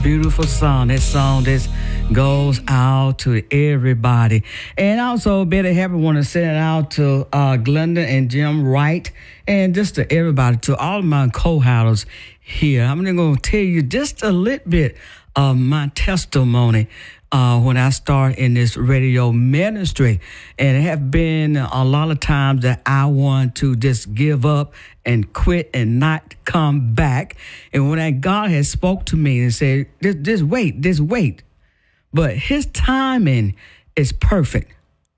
beautiful song. That song that goes out to everybody. And also, Betty Happy want to send it out to Glenda and Jim Wright, and just to everybody, to all of my co-holders here. I'm going to tell you just a little bit of my testimony when I started in this radio ministry. And it have been a lot of times that I want to just give up and quit and not come back. And when that God has spoke to me and said, just wait. But his timing is perfect.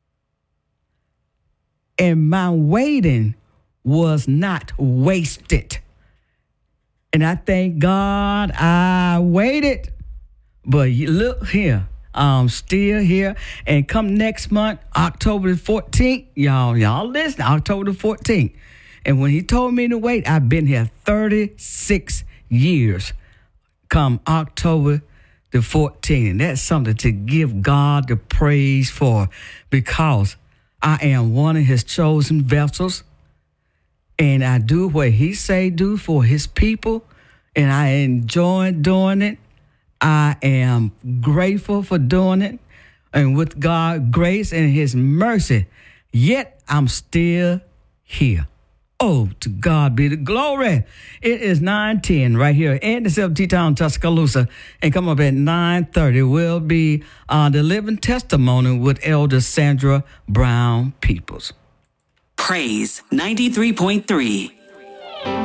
And my waiting was not wasted. And I thank God I waited. But look here, I'm still here. And come next month, October the 14th, y'all listen, October the 14th. And when he told me to wait, I've been here 36 years. Come October the 14th. And that's something to give God the praise for, because I am one of his chosen vessels. And I do what he say do for his people. And I enjoy doing it. I am grateful for doing it. And with God's grace and his mercy, yet I'm still here. Oh, to God be the glory. It is 9:10 right here in the 17th town, Tuscaloosa. And come up at 9:30 will be the living testimony with Elder Sandra Brown Peoples. Praise 93.3.